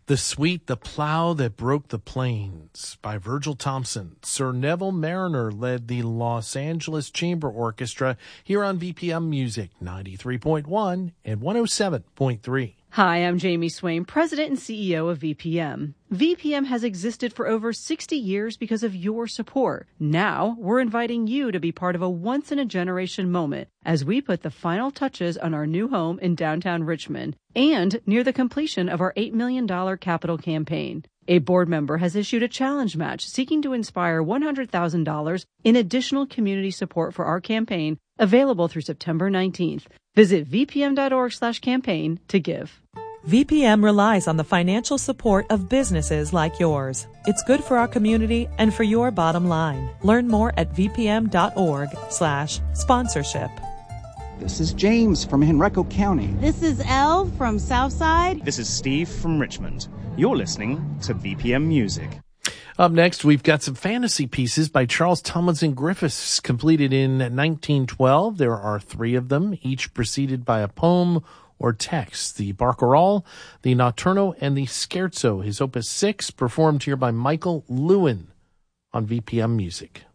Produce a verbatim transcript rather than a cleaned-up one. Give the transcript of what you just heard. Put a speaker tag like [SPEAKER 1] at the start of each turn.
[SPEAKER 1] The Suite, The Plow That Broke the Plains by Virgil Thompson. Sir Neville Mariner led the Los Angeles Chamber Orchestra here on V P M Music ninety-three point one and one oh seven point three.
[SPEAKER 2] Hi, I'm Jamie Swain, President and C E O of V P M. V P M has existed for over sixty years because of your support. Now, we're inviting you to be part of a once-in-a-generation moment as we put the final touches on our new home in downtown Richmond and near the completion of our eight million dollars capital campaign. A board member has issued a challenge match seeking to inspire one hundred thousand dollars in additional community support for our campaign, available through September nineteenth. Visit vpm.org slash campaign to give.
[SPEAKER 3] V P M relies on the financial support of businesses like yours. It's good for our community and for your bottom line. Learn more at vpm.org slash sponsorship.
[SPEAKER 4] This is James from Henrico County.
[SPEAKER 5] This is Elle from Southside.
[SPEAKER 6] This is Steve from Richmond. You're listening to V P M Music.
[SPEAKER 1] Up next, we've got some fantasy pieces by Charles Tomlinson Griffiths, completed in nineteen twelve. There are three of them, each preceded by a poem or text. The Barcarolle, the Notturno, and the Scherzo. His opus six, performed here by Michael Lewin on V P M Music.